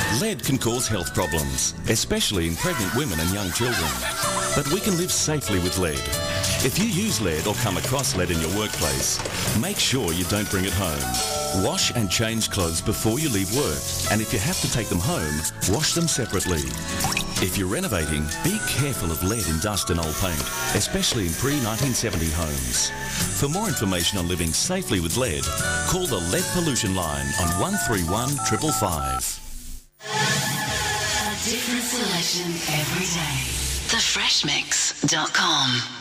Lead can cause health problems, especially in pregnant women and young children. But we can live safely with lead. If you use lead or come across lead in your workplace, make sure you don't bring it home. Wash and change clothes before you leave work, and if you have to take them home, wash them separately. If you're renovating, be careful of lead in dust and old paint, especially in pre-1970 homes. For more information on living safely with lead, call the Lead Pollution Line on 131 555. A different selection every day. TheFreshMix.com.